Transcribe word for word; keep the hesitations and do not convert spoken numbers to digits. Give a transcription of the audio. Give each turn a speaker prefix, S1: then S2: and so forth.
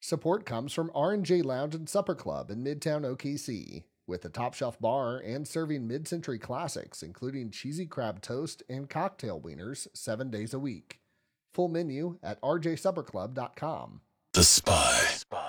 S1: Support comes from R and J Lounge and Supper Club in Midtown O K C, with a top shelf bar and serving mid-century classics including cheesy crab toast and cocktail wieners seven days a week. Full menu at r j supper club dot com.
S2: The Spy.